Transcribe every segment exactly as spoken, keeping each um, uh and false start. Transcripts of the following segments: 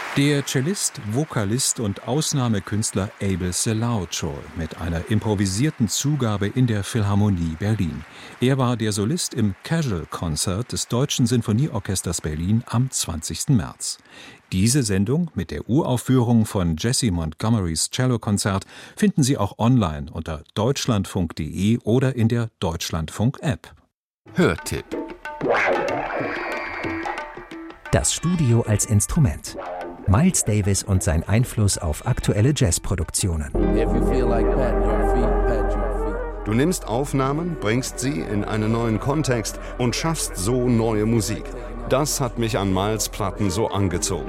Der Cellist, Vokalist und Ausnahmekünstler Abel Selaocho mit einer improvisierten Zugabe in der Philharmonie Berlin. Er war der Solist im Casual Concert des Deutschen Sinfonieorchesters Berlin am zwanzigsten März. Diese Sendung mit der Uraufführung von Jessie Montgomerys Cellokonzert finden Sie auch online unter deutschlandfunk punkt de oder in der Deutschlandfunk-App. Hörtipp. Das Studio als Instrument. Miles Davis und sein Einfluss auf aktuelle Jazzproduktionen. Du nimmst Aufnahmen, bringst sie in einen neuen Kontext und schaffst so neue Musik. Das hat mich an Miles Platten so angezogen.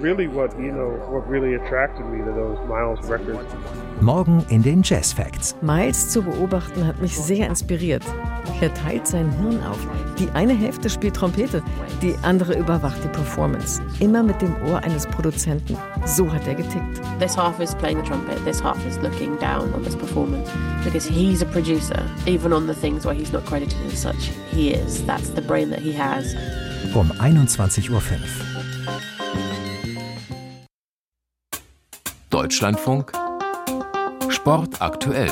Morgen in den Jazz Facts. Miles zu beobachten hat mich sehr inspiriert. Er teilt sein Hirn auf. Die eine Hälfte spielt Trompete, die andere überwacht die Performance. Immer mit dem Ohr eines Produzenten. So hat er getickt. This half is playing the trumpet, this half is looking down on this performance. Because he's a producer, even on the things where he's not credited as such. He is. That's the brain that he has. Um einundzwanzig Uhr fünf. Deutschlandfunk Sport aktuell.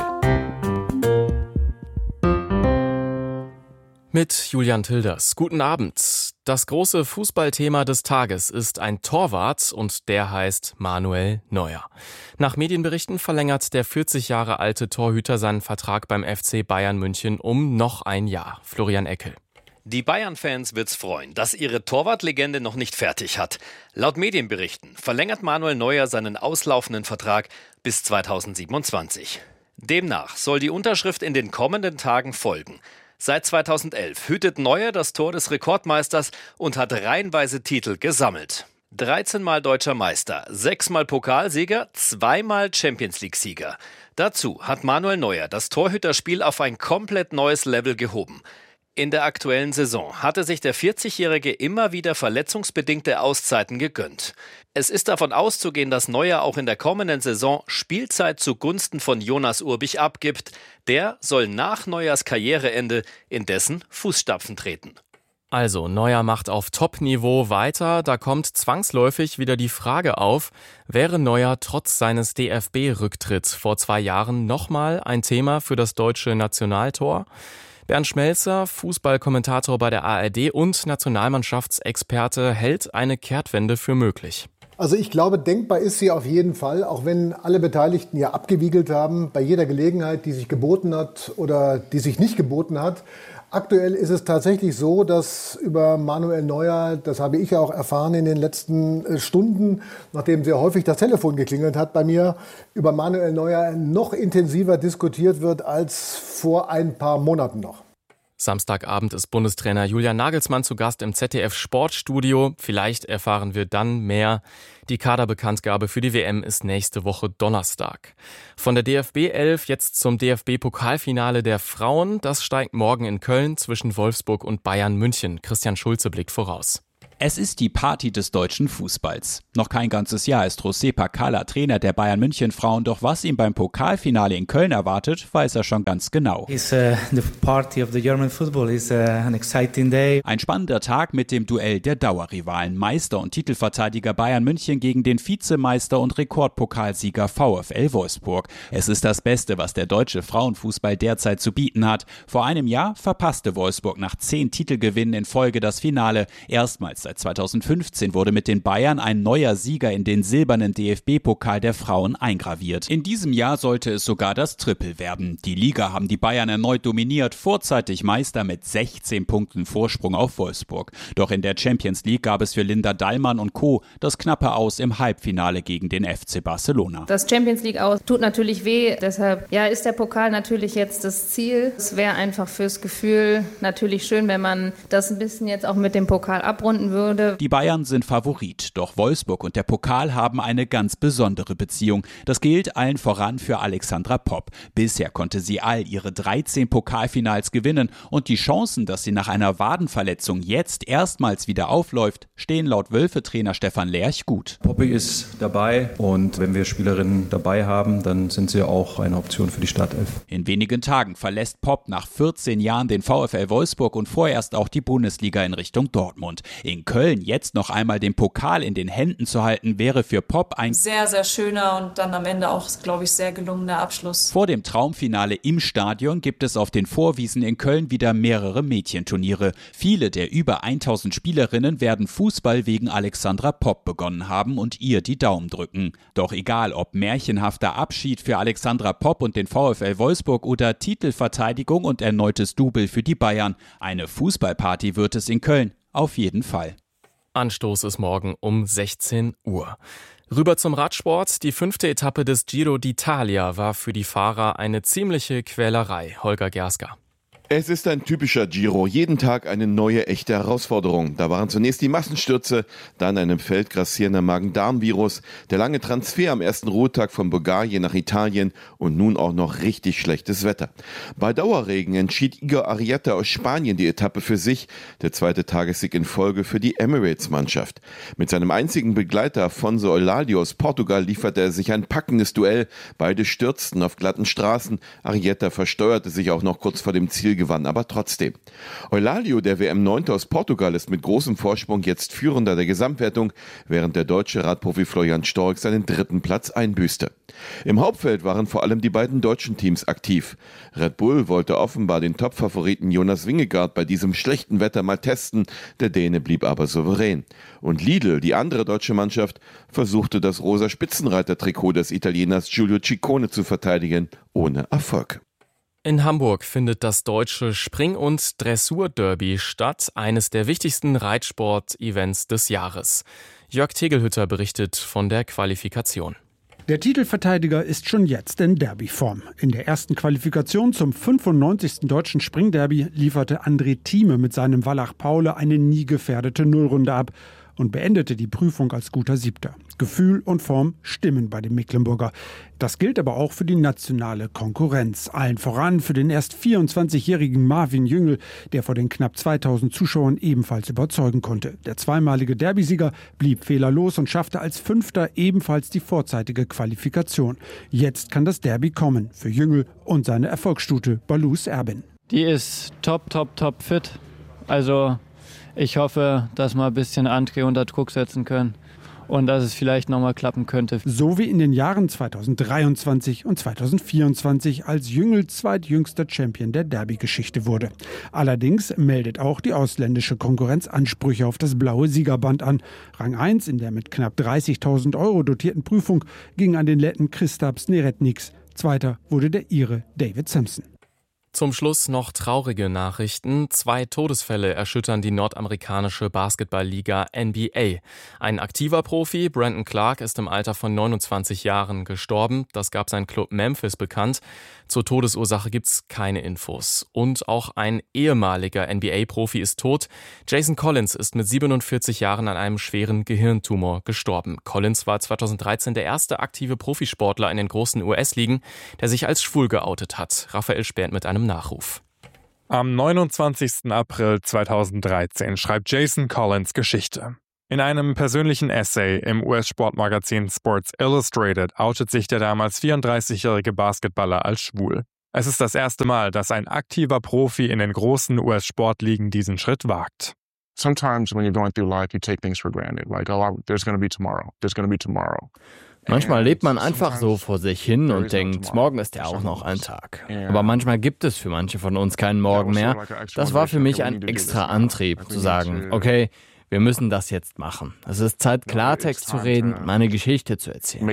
Mit Julian Tilders. Guten Abend. Das große Fußballthema des Tages ist ein Torwart und der heißt Manuel Neuer. Nach Medienberichten verlängert der vierzig Jahre alte Torhüter seinen Vertrag beim F C Bayern München um noch ein Jahr. Florian Eckel. Die Bayern-Fans wird's freuen, dass ihre Torwartlegende noch nicht fertig hat. Laut Medienberichten verlängert Manuel Neuer seinen auslaufenden Vertrag bis zweitausendsiebenundzwanzig. Demnach soll die Unterschrift in den kommenden Tagen folgen. Seit zweitausendelf hütet Neuer das Tor des Rekordmeisters und hat reihenweise Titel gesammelt. dreizehn Mal deutscher Meister, sechs Mal Pokalsieger, zweimal Champions-League-Sieger. Dazu hat Manuel Neuer das Torhüterspiel auf ein komplett neues Level gehoben. In der aktuellen Saison hatte sich der vierzigjährige immer wieder verletzungsbedingte Auszeiten gegönnt. Es ist davon auszugehen, dass Neuer auch in der kommenden Saison Spielzeit zugunsten von Jonas Urbich abgibt. Der soll nach Neuers Karriereende in dessen Fußstapfen treten. Also, Neuer macht auf Top-Niveau weiter. Da kommt zwangsläufig wieder die Frage auf, wäre Neuer trotz seines D F B-Rücktritts vor zwei Jahren nochmal ein Thema für das deutsche Nationaltor? Bernd Schmelzer, Fußballkommentator bei der A R D und Nationalmannschaftsexperte, hält eine Kehrtwende für möglich. Also ich glaube, denkbar ist sie auf jeden Fall, auch wenn alle Beteiligten ja abgewiegelt haben, bei jeder Gelegenheit, die sich geboten hat oder die sich nicht geboten hat. Aktuell ist es tatsächlich so, dass über Manuel Neuer, das habe ich ja auch erfahren in den letzten Stunden, nachdem sehr häufig das Telefon geklingelt hat bei mir, über Manuel Neuer noch intensiver diskutiert wird als vor ein paar Monaten noch. Samstagabend ist Bundestrainer Julian Nagelsmann zu Gast im Z D F-Sportstudio. Vielleicht erfahren wir dann mehr. Die Kaderbekanntgabe für die W M ist nächste Woche Donnerstag. Von der D F B elf jetzt zum D F B-Pokalfinale der Frauen. Das steigt morgen in Köln zwischen Wolfsburg und Bayern München. Christian Schulze blickt voraus. Es ist die Party des deutschen Fußballs. Noch kein ganzes Jahr ist José Pacala Trainer der Bayern München Frauen, doch was ihm beim Pokalfinale in Köln erwartet, weiß er schon ganz genau. It's, uh, the party of the German football is, uh, an exciting day. Ein spannender Tag mit dem Duell der Dauerrivalen. Meister und Titelverteidiger Bayern München gegen den Vizemeister und Rekordpokalsieger VfL Wolfsburg. Es ist das Beste, was der deutsche Frauenfußball derzeit zu bieten hat. Vor einem Jahr verpasste Wolfsburg nach zehn Titelgewinnen in Folge das Finale. Erstmals seit zweitausendfünfzehn wurde mit den Bayern ein neuer Sieger in den silbernen D F B-Pokal der Frauen eingraviert. In diesem Jahr sollte es sogar das Triple werden. Die Liga haben die Bayern erneut dominiert, vorzeitig Meister mit sechzehn Punkten Vorsprung auf Wolfsburg. Doch in der Champions League gab es für Linda Dallmann und Co. das knappe Aus im Halbfinale gegen den F C Barcelona. Das Champions League Aus tut natürlich weh, deshalb ja, ist der Pokal natürlich jetzt das Ziel. Es wäre einfach fürs Gefühl natürlich schön, wenn man das ein bisschen jetzt auch mit dem Pokal abrunden würde. Die Bayern sind Favorit, doch Wolfsburg und der Pokal haben eine ganz besondere Beziehung. Das gilt allen voran für Alexandra Popp. Bisher konnte sie all ihre dreizehn Pokalfinals gewinnen und die Chancen, dass sie nach einer Wadenverletzung jetzt erstmals wieder aufläuft, stehen laut Wölfe-Trainer Stefan Lerch gut. Poppy ist dabei und wenn wir Spielerinnen dabei haben, dann sind sie auch eine Option für die Startelf. In wenigen Tagen verlässt Popp nach vierzehn Jahren den VfL Wolfsburg und vorerst auch die Bundesliga in Richtung Dortmund. In Köln jetzt noch einmal den Pokal in den Händen zu halten, wäre für Pop ein sehr, sehr schöner und dann am Ende auch, glaube ich, sehr gelungener Abschluss. Vor dem Traumfinale im Stadion gibt es auf den Vorwiesen in Köln wieder mehrere Mädchenturniere. Viele der über tausend Spielerinnen werden Fußball wegen Alexandra Popp begonnen haben und ihr die Daumen drücken. Doch egal, ob märchenhafter Abschied für Alexandra Popp und den VfL Wolfsburg oder Titelverteidigung und erneutes Double für die Bayern, eine Fußballparty wird es in Köln auf jeden Fall. Anstoß ist morgen um sechzehn Uhr. Rüber zum Radsport. Die fünfte Etappe des Giro d'Italia war für die Fahrer eine ziemliche Quälerei. Holger Gerska. Es ist ein typischer Giro, jeden Tag eine neue echte Herausforderung. Da waren zunächst die Massenstürze, dann ein im Feld grassierender Magen-Darm-Virus, der lange Transfer am ersten Ruhetag von Bulgarien nach Italien und nun auch noch richtig schlechtes Wetter. Bei Dauerregen entschied Igor Arrieta aus Spanien die Etappe für sich, der zweite Tagessieg in Folge für die Emirates-Mannschaft. Mit seinem einzigen Begleiter Afonso Eulalia aus Portugal lieferte er sich ein packendes Duell. Beide stürzten auf glatten Straßen. Arrieta versteuerte sich auch noch kurz vor dem Ziel, gewann aber trotzdem. Eulalia, der W M-Neunte aus Portugal, ist mit großem Vorsprung jetzt Führender der Gesamtwertung, während der deutsche Radprofi Florian Stork seinen dritten Platz einbüßte. Im Hauptfeld waren vor allem die beiden deutschen Teams aktiv. Red Bull wollte offenbar den Top-Favoriten Jonas Vingegaard bei diesem schlechten Wetter mal testen, der Däne blieb aber souverän. Und Lidl, die andere deutsche Mannschaft, versuchte das rosa Spitzenreiter-Trikot des Italieners Giulio Ciccone zu verteidigen, ohne Erfolg. In Hamburg findet das deutsche Spring- und Dressur-Derby statt, eines der wichtigsten Reitsport-Events des Jahres. Jörg Tegelhütter berichtet von der Qualifikation. Der Titelverteidiger ist schon jetzt in Derbyform. In der ersten Qualifikation zum fünfundneunzigsten deutschen Springderby lieferte André Thieme mit seinem Wallach Paule eine nie gefährdete Nullrunde ab und beendete die Prüfung als guter Siebter. Gefühl und Form stimmen bei dem Mecklenburger. Das gilt aber auch für die nationale Konkurrenz. Allen voran für den erst vierundzwanzigjährigen Marvin Jüngel, der vor den knapp zweitausend Zuschauern ebenfalls überzeugen konnte. Der zweimalige Derbysieger blieb fehlerlos und schaffte als Fünfter ebenfalls die vorzeitige Qualifikation. Jetzt kann das Derby kommen für Jüngel und seine Erfolgsstute Balous Erbin. Die ist top, top, top fit. Also ich hoffe, dass wir ein bisschen André unter Druck setzen können und dass es vielleicht nochmal klappen könnte. So wie in den Jahren zweitausenddreiundzwanzig und zweitausendvierundzwanzig, als Jüngel zweitjüngster Champion der Derby-Geschichte wurde. Allerdings meldet auch die ausländische Konkurrenz Ansprüche auf das blaue Siegerband an. Rang eins in der mit knapp dreißigtausend Euro dotierten Prüfung ging an den Letten Kristaps Neretniks. Zweiter wurde der Ire David Simpson. Zum Schluss noch traurige Nachrichten. Zwei Todesfälle erschüttern die nordamerikanische Basketballliga N B A. Ein aktiver Profi, Brandon Clark, ist im Alter von neunundzwanzig Jahren gestorben. Das gab sein Club Memphis bekannt. Zur Todesursache gibt's keine Infos. Und auch ein ehemaliger N B A-Profi ist tot. Jason Collins ist mit siebenundvierzig Jahren an einem schweren Gehirntumor gestorben. Collins war zweitausenddreizehn der erste aktive Profisportler in den großen U S-Ligen, der sich als schwul geoutet hat. Raphael Spernt mit einem Nachruf. Am neunundzwanzigsten April zweitausenddreizehn schreibt Jason Collins Geschichte. In einem persönlichen Essay im U S-Sportmagazin Sports Illustrated outet sich der damals vierunddreißigjährige Basketballer als schwul. Es ist das erste Mal, dass ein aktiver Profi in den großen U S-Sportligen diesen Schritt wagt. Sometimes when you're going through life, you take things for granted. Like, oh, there's going to be tomorrow. There's going to be tomorrow. Manchmal lebt man einfach so vor sich hin und denkt, morgen ist ja auch noch ein Tag. Aber manchmal gibt es für manche von uns keinen Morgen mehr. Das war für mich ein extra Antrieb, zu sagen, okay, wir müssen das jetzt machen. Es ist Zeit, Klartext zu reden, meine Geschichte zu erzählen.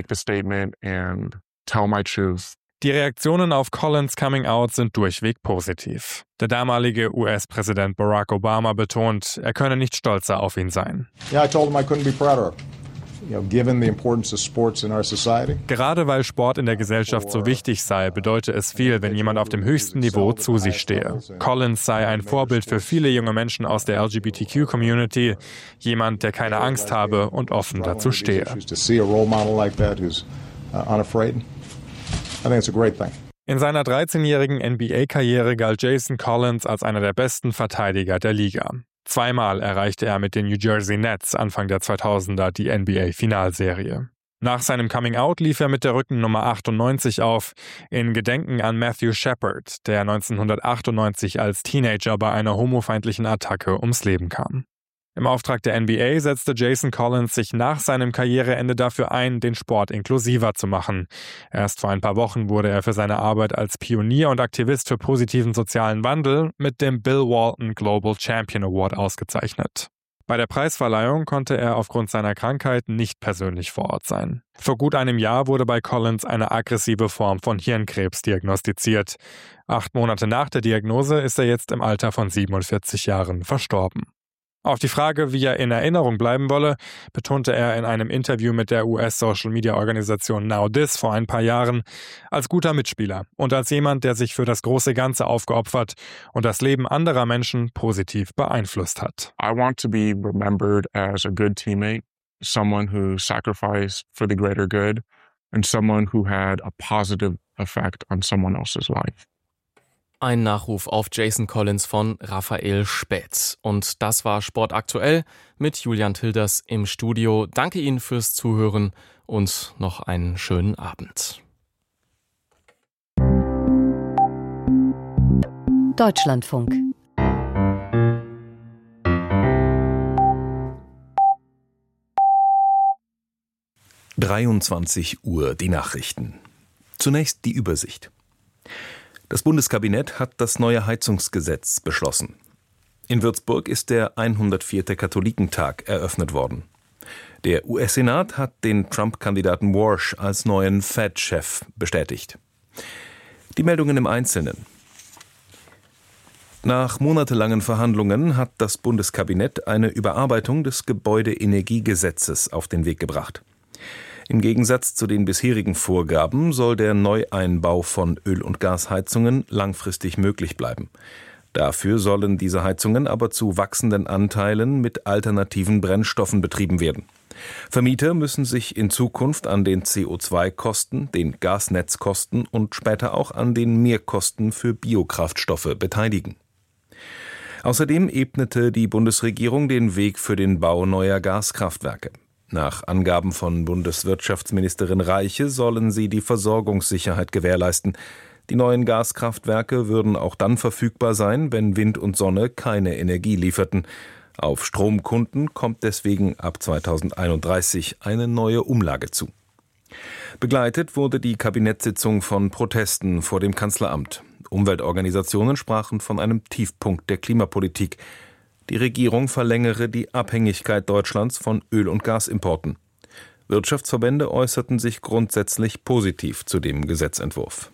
Die Reaktionen auf Collins' Coming Out sind durchweg positiv. Der damalige U S-Präsident Barack Obama betont, er könne nicht stolzer auf ihn sein. Yeah, I told him I couldn't be prouder. You know, given the importance of sports in our society. Gerade weil Sport in der Gesellschaft so wichtig sei, bedeute es viel, wenn jemand auf dem höchsten Niveau zu sich stehe. Collins sei ein Vorbild für viele junge Menschen aus der L G B T Q-Community, jemand, der keine Angst habe und offen dazu stehe. In seiner dreizehnjährigen N B A-Karriere galt Jason Collins als einer der besten Verteidiger der Liga. Zweimal erreichte er mit den New Jersey Nets Anfang der zweitausender die N B A-Finalserie. Nach seinem Coming-out lief er mit der Rückennummer achtundneunzig auf, in Gedenken an Matthew Shepard, der neunzehnhundertachtundneunzig als Teenager bei einer homofeindlichen Attacke ums Leben kam. Im Auftrag der N B A setzte Jason Collins sich nach seinem Karriereende dafür ein, den Sport inklusiver zu machen. Erst vor ein paar Wochen wurde er für seine Arbeit als Pionier und Aktivist für positiven sozialen Wandel mit dem Bill Walton Global Champion Award ausgezeichnet. Bei der Preisverleihung konnte er aufgrund seiner Krankheit nicht persönlich vor Ort sein. Vor gut einem Jahr wurde bei Collins eine aggressive Form von Hirnkrebs diagnostiziert. Acht Monate nach der Diagnose ist er jetzt im Alter von siebenundvierzig Jahren verstorben. Auf die Frage, wie er in Erinnerung bleiben wolle, betonte er in einem Interview mit der U S-Social-Media-Organisation Now This vor ein paar Jahren, als guter Mitspieler und als jemand, der sich für das große Ganze aufgeopfert und das Leben anderer Menschen positiv beeinflusst hat. I want to be remembered as a good teammate, someone who sacrificed for the greater good, and someone who had a positive effect on someone else's life. Ein Nachruf auf Jason Collins von Raphael Späth. Und das war Sport aktuell mit Julian Tilders im Studio. Danke Ihnen fürs Zuhören und noch einen schönen Abend. Deutschlandfunk. dreiundzwanzig Uhr, die Nachrichten. Zunächst die Übersicht. Das Bundeskabinett hat das neue Heizungsgesetz beschlossen. In Würzburg ist der hundertvierte Katholikentag eröffnet worden. Der U S-Senat hat den Trump-Kandidaten Walsh als neuen Fed-Chef bestätigt. Die Meldungen im Einzelnen. Nach monatelangen Verhandlungen hat das Bundeskabinett eine Überarbeitung des Gebäudeenergiegesetzes auf den Weg gebracht. Im Gegensatz zu den bisherigen Vorgaben soll der Neueinbau von Öl- und Gasheizungen langfristig möglich bleiben. Dafür sollen diese Heizungen aber zu wachsenden Anteilen mit alternativen Brennstoffen betrieben werden. Vermieter müssen sich in Zukunft an den C O zwei Kosten, den Gasnetzkosten und später auch an den Mehrkosten für Biokraftstoffe beteiligen. Außerdem ebnete die Bundesregierung den Weg für den Bau neuer Gaskraftwerke. Nach Angaben von Bundeswirtschaftsministerin Reiche sollen sie die Versorgungssicherheit gewährleisten. Die neuen Gaskraftwerke würden auch dann verfügbar sein, wenn Wind und Sonne keine Energie lieferten. Auf Stromkunden kommt deswegen ab zweitausendeinunddreißig eine neue Umlage zu. Begleitet wurde die Kabinettssitzung von Protesten vor dem Kanzleramt. Umweltorganisationen sprachen von einem Tiefpunkt der Klimapolitik. Die Regierung verlängere die Abhängigkeit Deutschlands von Öl- und Gasimporten. Wirtschaftsverbände äußerten sich grundsätzlich positiv zu dem Gesetzentwurf.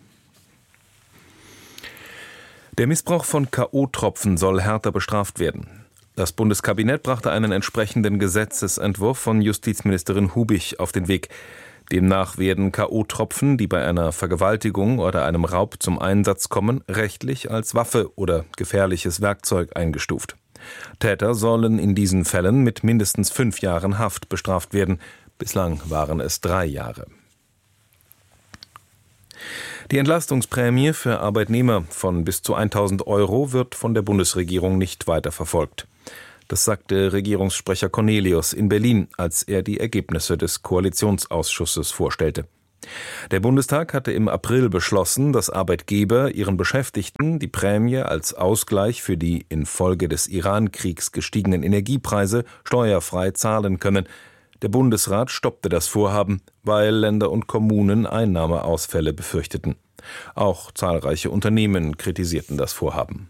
Der Missbrauch von K O-Tropfen soll härter bestraft werden. Das Bundeskabinett brachte einen entsprechenden Gesetzesentwurf von Justizministerin Hubig auf den Weg. Demnach werden K O-Tropfen, die bei einer Vergewaltigung oder einem Raub zum Einsatz kommen, rechtlich als Waffe oder gefährliches Werkzeug eingestuft. Täter sollen in diesen Fällen mit mindestens fünf Jahren Haft bestraft werden. Bislang waren es drei Jahre. Die Entlastungsprämie für Arbeitnehmer von bis zu tausend Euro wird von der Bundesregierung nicht weiter verfolgt. Das sagte Regierungssprecher Cornelius in Berlin, als er die Ergebnisse des Koalitionsausschusses vorstellte. Der Bundestag hatte im April beschlossen, dass Arbeitgeber ihren Beschäftigten die Prämie als Ausgleich für die infolge des Iran-Kriegs gestiegenen Energiepreise steuerfrei zahlen können. Der Bundesrat stoppte das Vorhaben, weil Länder und Kommunen Einnahmeausfälle befürchteten. Auch zahlreiche Unternehmen kritisierten das Vorhaben.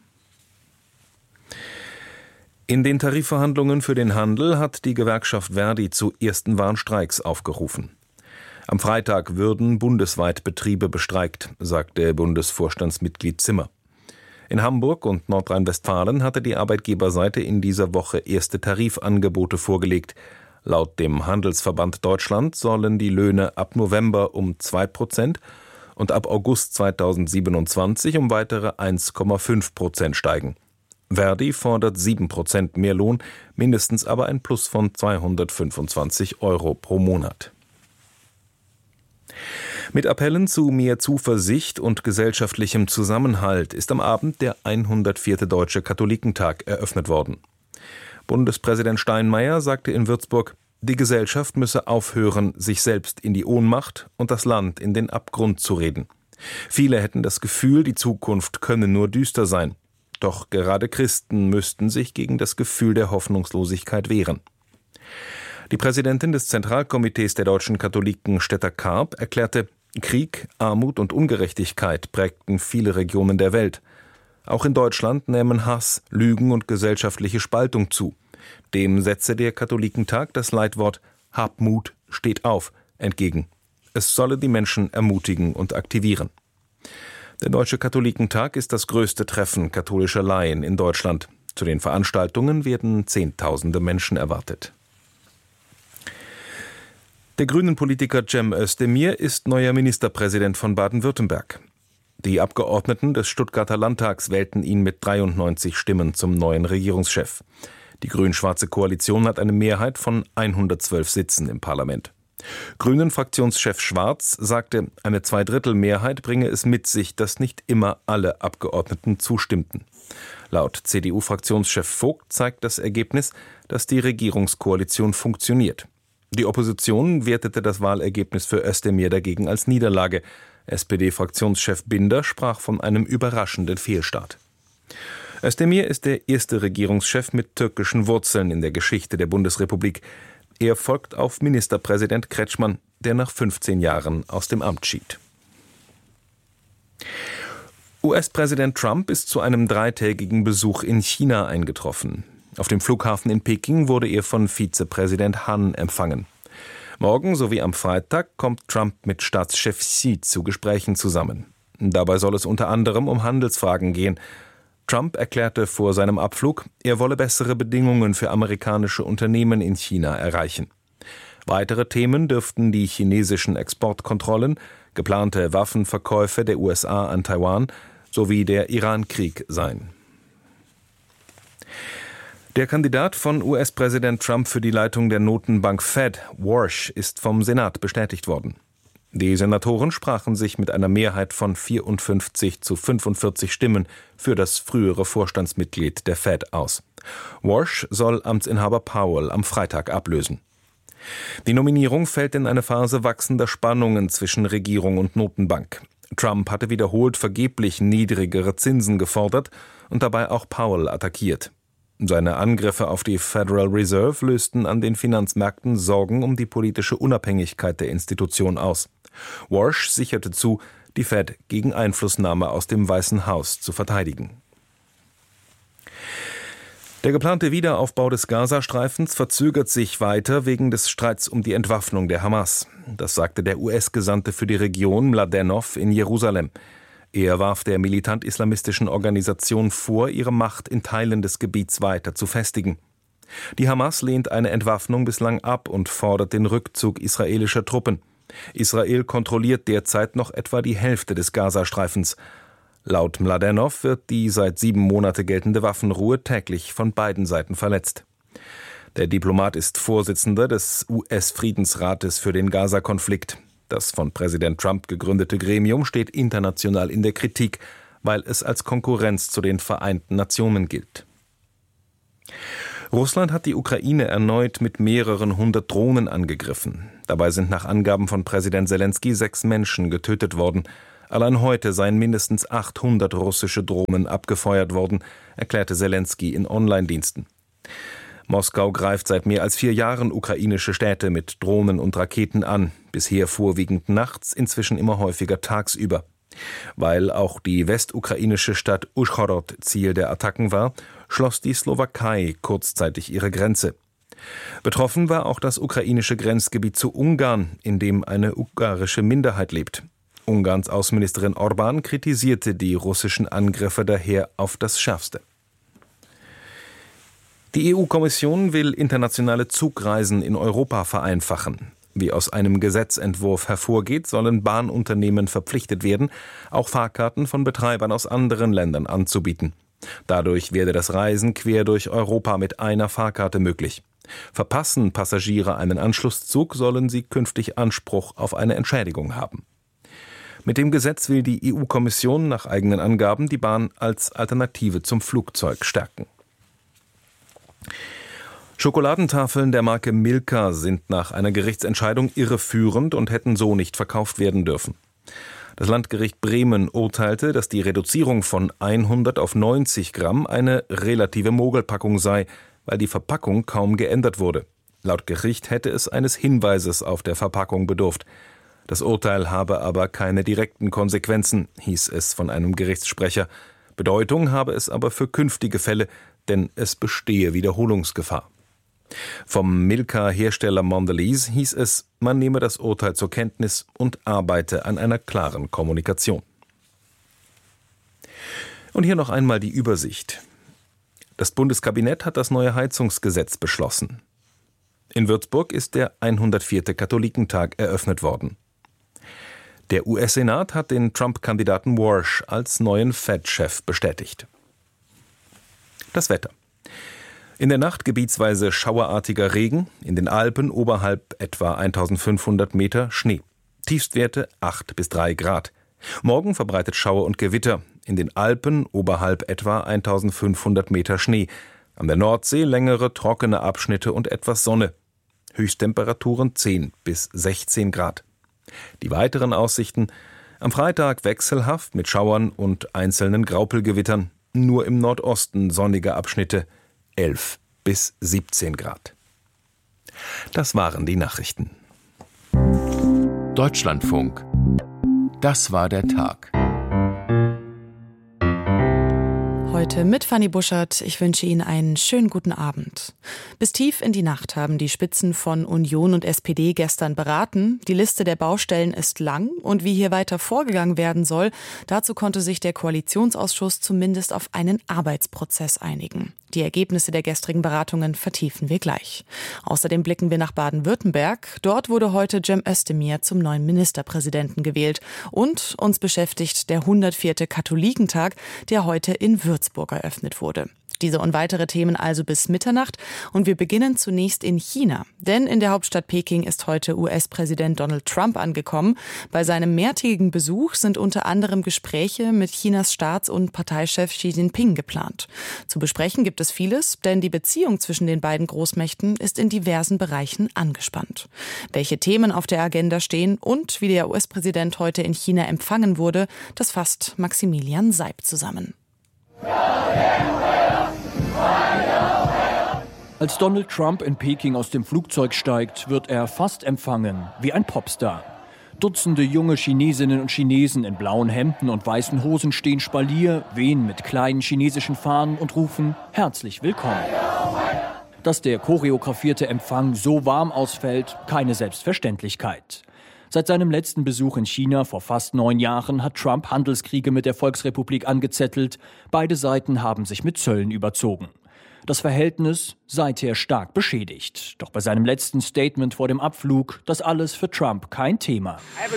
In den Tarifverhandlungen für den Handel hat die Gewerkschaft Verdi zu ersten Warnstreiks aufgerufen. Am Freitag würden bundesweit Betriebe bestreikt, sagte Bundesvorstandsmitglied Zimmer. In Hamburg und Nordrhein-Westfalen hatte die Arbeitgeberseite in dieser Woche erste Tarifangebote vorgelegt. Laut dem Handelsverband Deutschland sollen die Löhne ab November um zwei Prozent und ab August zweitausendsiebenundzwanzig um weitere eins Komma fünf Prozent steigen. Verdi fordert sieben Prozent mehr Lohn, mindestens aber ein Plus von zweihundertfünfundzwanzig Euro pro Monat. Mit Appellen zu mehr Zuversicht und gesellschaftlichem Zusammenhalt ist am Abend der hundertvierte Deutsche Katholikentag eröffnet worden. Bundespräsident Steinmeier sagte in Würzburg, die Gesellschaft müsse aufhören, sich selbst in die Ohnmacht und das Land in den Abgrund zu reden. Viele hätten das Gefühl, die Zukunft könne nur düster sein. Doch gerade Christen müssten sich gegen das Gefühl der Hoffnungslosigkeit wehren. Die Präsidentin des Zentralkomitees der deutschen Katholiken, Stetta Karp, erklärte, Krieg, Armut und Ungerechtigkeit prägten viele Regionen der Welt. Auch in Deutschland nehmen Hass, Lügen und gesellschaftliche Spaltung zu. Dem setze der Katholikentag das Leitwort »Hab Mut, steht auf« entgegen. Es solle die Menschen ermutigen und aktivieren. Der Deutsche Katholikentag ist das größte Treffen katholischer Laien in Deutschland. Zu den Veranstaltungen werden Zehntausende Menschen erwartet. Der Grünen-Politiker Cem Özdemir ist neuer Ministerpräsident von Baden-Württemberg. Die Abgeordneten des Stuttgarter Landtags wählten ihn mit dreiundneunzig Stimmen zum neuen Regierungschef. Die grün-schwarze Koalition hat eine Mehrheit von hundertzwölf Sitzen im Parlament. Grünen-Fraktionschef Schwarz sagte, eine Zweidrittelmehrheit bringe es mit sich, dass nicht immer alle Abgeordneten zustimmten. Laut C D U-Fraktionschef Vogt zeigt das Ergebnis, dass die Regierungskoalition funktioniert. Die Opposition wertete das Wahlergebnis für Özdemir dagegen als Niederlage. S P D-Fraktionschef Binder sprach von einem überraschenden Fehlstart. Özdemir ist der erste Regierungschef mit türkischen Wurzeln in der Geschichte der Bundesrepublik. Er folgt auf Ministerpräsident Kretschmann, der nach fünfzehn Jahren aus dem Amt schied. U S-Präsident Trump ist zu einem dreitägigen Besuch in China eingetroffen. Auf dem Flughafen in Peking wurde er von Vizepräsident Han empfangen. Morgen sowie am Freitag kommt Trump mit Staatschef Xi zu Gesprächen zusammen. Dabei soll es unter anderem um Handelsfragen gehen. Trump erklärte vor seinem Abflug, er wolle bessere Bedingungen für amerikanische Unternehmen in China erreichen. Weitere Themen dürften die chinesischen Exportkontrollen, geplante Waffenverkäufe der U S A an Taiwan sowie der Iran-Krieg sein. Der Kandidat von U S-Präsident Trump für die Leitung der Notenbank Fed, Warsh, ist vom Senat bestätigt worden. Die Senatoren sprachen sich mit einer Mehrheit von vierundfünfzig zu fünfundvierzig Stimmen für das frühere Vorstandsmitglied der Fed aus. Warsh soll Amtsinhaber Powell am Freitag ablösen. Die Nominierung fällt in eine Phase wachsender Spannungen zwischen Regierung und Notenbank. Trump hatte wiederholt vergeblich niedrigere Zinsen gefordert und dabei auch Powell attackiert. Seine Angriffe auf die Federal Reserve lösten an den Finanzmärkten Sorgen um die politische Unabhängigkeit der Institution aus. Warsh sicherte zu, die Fed gegen Einflussnahme aus dem Weißen Haus zu verteidigen. Der geplante Wiederaufbau des Gazastreifens verzögert sich weiter wegen des Streits um die Entwaffnung der Hamas. Das sagte der U S-Gesandte für die Region Mladenov in Jerusalem. Er warf der militant-islamistischen Organisation vor, ihre Macht in Teilen des Gebiets weiter zu festigen. Die Hamas lehnt eine Entwaffnung bislang ab und fordert den Rückzug israelischer Truppen. Israel kontrolliert derzeit noch etwa die Hälfte des Gazastreifens. Laut Mladenov wird die seit sieben Monate geltende Waffenruhe täglich von beiden Seiten verletzt. Der Diplomat ist Vorsitzender des U S-Friedensrates für den Gaza-Konflikt. Das von Präsident Trump gegründete Gremium steht international in der Kritik, weil es als Konkurrenz zu den Vereinten Nationen gilt. Russland hat die Ukraine erneut mit mehreren hundert Drohnen angegriffen. Dabei sind nach Angaben von Präsident Selenskyj sechs Menschen getötet worden. Allein heute seien mindestens achthundert russische Drohnen abgefeuert worden, erklärte Selenskyj in Online-Diensten. Moskau greift seit mehr als vier Jahren ukrainische Städte mit Drohnen und Raketen an, bisher vorwiegend nachts, inzwischen immer häufiger tagsüber. Weil auch die westukrainische Stadt Uschhorod Ziel der Attacken war, schloss die Slowakei kurzzeitig ihre Grenze. Betroffen war auch das ukrainische Grenzgebiet zu Ungarn, in dem eine ungarische Minderheit lebt. Ungarns Außenministerin Orbán kritisierte die russischen Angriffe daher auf das Schärfste. Die E U-Kommission will internationale Zugreisen in Europa vereinfachen. Wie aus einem Gesetzentwurf hervorgeht, sollen Bahnunternehmen verpflichtet werden, auch Fahrkarten von Betreibern aus anderen Ländern anzubieten. Dadurch werde das Reisen quer durch Europa mit einer Fahrkarte möglich. Verpassen Passagiere einen Anschlusszug, sollen sie künftig Anspruch auf eine Entschädigung haben. Mit dem Gesetz will die E U-Kommission nach eigenen Angaben die Bahn als Alternative zum Flugzeug stärken. Schokoladentafeln der Marke Milka sind nach einer Gerichtsentscheidung irreführend und hätten so nicht verkauft werden dürfen. Das Landgericht Bremen urteilte, dass die Reduzierung von hundert auf neunzig Gramm eine relative Mogelpackung sei, weil die Verpackung kaum geändert wurde. Laut Gericht hätte es eines Hinweises auf der Verpackung bedurft. Das Urteil habe aber keine direkten Konsequenzen, hieß es von einem Gerichtssprecher. Bedeutung habe es aber für künftige Fälle, denn es bestehe Wiederholungsgefahr. Vom Milka-Hersteller Mondelez hieß es, man nehme das Urteil zur Kenntnis und arbeite an einer klaren Kommunikation. Und hier noch einmal die Übersicht. Das Bundeskabinett hat das neue Heizungsgesetz beschlossen. In Würzburg ist der hundertvierte Katholikentag eröffnet worden. Der U S-Senat hat den Trump-Kandidaten Walsh als neuen Fed-Chef bestätigt. Das Wetter. In der Nacht gebietsweise schauerartiger Regen, in den Alpen oberhalb etwa eintausendfünfhundert Meter Schnee. Tiefstwerte acht bis drei Grad. Morgen verbreitet Schauer und Gewitter, in den Alpen oberhalb etwa eintausendfünfhundert Meter Schnee. An der Nordsee längere trockene Abschnitte und etwas Sonne. Höchsttemperaturen zehn bis sechzehn Grad. Die weiteren Aussichten: am Freitag wechselhaft mit Schauern und einzelnen Graupelgewittern. Nur im Nordosten sonnige Abschnitte, elf bis siebzehn Grad. Das waren die Nachrichten. Deutschlandfunk. Das war der Tag. Heute mit Fanny Buschert. Ich wünsche Ihnen einen schönen guten Abend. Bis tief in die Nacht haben die Spitzen von Union und S P D gestern beraten. Die Liste der Baustellen ist lang und wie hier weiter vorgegangen werden soll, dazu konnte sich der Koalitionsausschuss zumindest auf einen Arbeitsprozess einigen. Die Ergebnisse der gestrigen Beratungen vertiefen wir gleich. Außerdem blicken wir nach Baden-Württemberg. Dort wurde heute Cem Özdemir zum neuen Ministerpräsidenten gewählt. Und uns beschäftigt der hundertvierte Katholikentag, der heute in Würzburg eröffnet wurde. Diese und weitere Themen also bis Mitternacht. Und wir beginnen zunächst in China. Denn in der Hauptstadt Peking ist heute U S-Präsident Donald Trump angekommen. Bei seinem mehrtägigen Besuch sind unter anderem Gespräche mit Chinas Staats- und Parteichef Xi Jinping geplant. Zu besprechen gibt es vieles, denn die Beziehung zwischen den beiden Großmächten ist in diversen Bereichen angespannt. Welche Themen auf der Agenda stehen und wie der U S-Präsident heute in China empfangen wurde, das fasst Maximilian Seib zusammen. Als Donald Trump in Peking aus dem Flugzeug steigt, wird er fast empfangen wie ein Popstar. Dutzende junge Chinesinnen und Chinesen in blauen Hemden und weißen Hosen stehen Spalier, wehen mit kleinen chinesischen Fahnen und rufen herzlich willkommen. Dass der choreografierte Empfang so warm ausfällt, keine Selbstverständlichkeit. Seit seinem letzten Besuch in China vor fast neun Jahren hat Trump Handelskriege mit der Volksrepublik angezettelt. Beide Seiten haben sich mit Zöllen überzogen. Das Verhältnis seither stark beschädigt. Doch bei seinem letzten Statement vor dem Abflug, das alles für Trump kein Thema.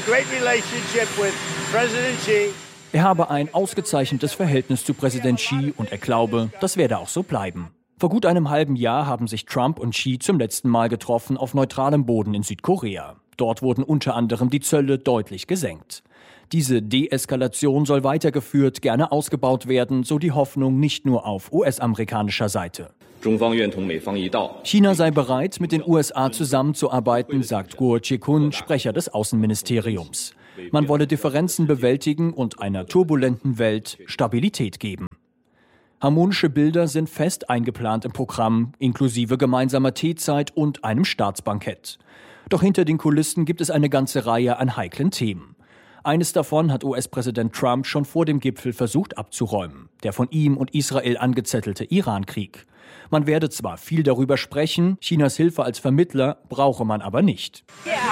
Er habe ein ausgezeichnetes Verhältnis zu Präsident Xi und er glaube, das werde auch so bleiben. Vor gut einem halben Jahr haben sich Trump und Xi zum letzten Mal getroffen auf neutralem Boden in Südkorea. Dort wurden unter anderem die Zölle deutlich gesenkt. Diese Deeskalation soll weitergeführt, gerne ausgebaut werden, so die Hoffnung nicht nur auf U S-amerikanischer Seite. China sei bereit, mit den U S A zusammenzuarbeiten, sagt Guo Jiakun, Sprecher des Außenministeriums. Man wolle Differenzen bewältigen und einer turbulenten Welt Stabilität geben. Harmonische Bilder sind fest eingeplant im Programm, inklusive gemeinsamer Teezeit und einem Staatsbankett. Doch hinter den Kulissen gibt es eine ganze Reihe an heiklen Themen. Eines davon hat U S-Präsident Trump schon vor dem Gipfel versucht abzuräumen, der von ihm und Israel angezettelte Iran-Krieg. Man werde zwar viel darüber sprechen, Chinas Hilfe als Vermittler brauche man aber nicht.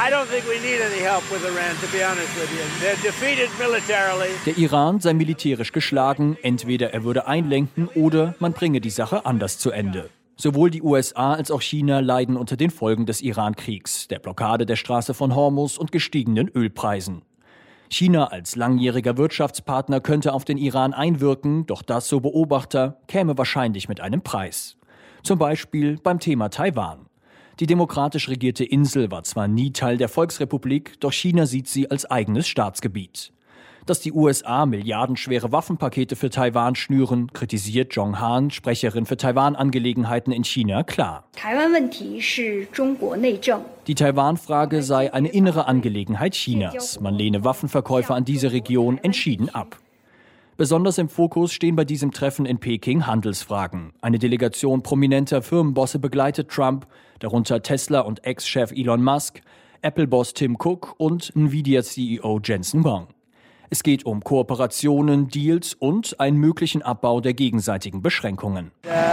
Der Iran sei militärisch geschlagen, entweder er würde einlenken oder man bringe die Sache anders zu Ende. Sowohl die U S A als auch China leiden unter den Folgen des Iran-Kriegs, der Blockade der Straße von Hormuz und gestiegenen Ölpreisen. China als langjähriger Wirtschaftspartner könnte auf den Iran einwirken, doch das, so Beobachter, käme wahrscheinlich mit einem Preis. Zum Beispiel beim Thema Taiwan. Die demokratisch regierte Insel war zwar nie Teil der Volksrepublik, doch China sieht sie als eigenes Staatsgebiet. Dass die U S A milliardenschwere Waffenpakete für Taiwan schnüren, kritisiert Zhong Han, Sprecherin für Taiwan-Angelegenheiten in China, klar. Die Taiwan-Frage sei eine innere Angelegenheit Chinas. Man lehne Waffenverkäufe an diese Region entschieden ab. Besonders im Fokus stehen bei diesem Treffen in Peking Handelsfragen. Eine Delegation prominenter Firmenbosse begleitet Trump, darunter Tesla- und Ex-Chef Elon Musk, Apple-Boss Tim Cook und Nvidia-C E O Jensen Huang. Es geht um Kooperationen, Deals und einen möglichen Abbau der gegenseitigen Beschränkungen.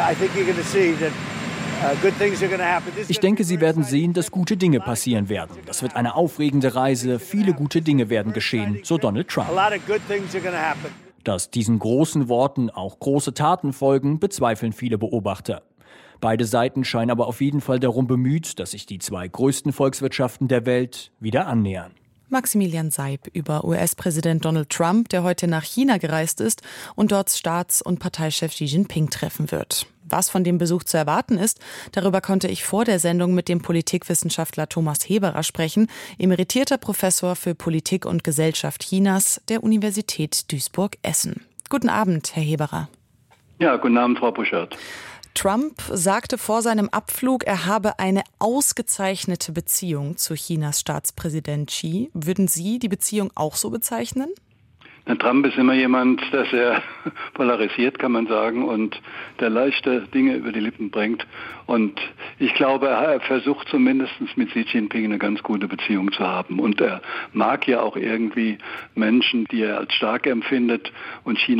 Ich denke, Sie werden sehen, dass gute Dinge passieren werden. Das wird eine aufregende Reise, viele gute Dinge werden geschehen, so Donald Trump. Dass diesen großen Worten auch große Taten folgen, bezweifeln viele Beobachter. Beide Seiten scheinen aber auf jeden Fall darum bemüht, dass sich die zwei größten Volkswirtschaften der Welt wieder annähern. Maximilian Seib über U S-Präsident Donald Trump, der heute nach China gereist ist und dort Staats- und Parteichef Xi Jinping treffen wird. Was von dem Besuch zu erwarten ist, darüber konnte ich vor der Sendung mit dem Politikwissenschaftler Thomas Heberer sprechen, emeritierter Professor für Politik und Gesellschaft Chinas der Universität Duisburg-Essen. Guten Abend, Herr Heberer. Ja, guten Abend, Frau Buschert. Trump sagte vor seinem Abflug, er habe eine ausgezeichnete Beziehung zu Chinas Staatspräsident Xi. Würden Sie die Beziehung auch so bezeichnen? Trump ist immer jemand, der sehr polarisiert, kann man sagen, und der leichte Dinge über die Lippen bringt. Und ich glaube, er versucht zumindest mit Xi Jinping eine ganz gute Beziehung zu haben. Und er mag ja auch irgendwie Menschen, die er als stark empfindet. Und China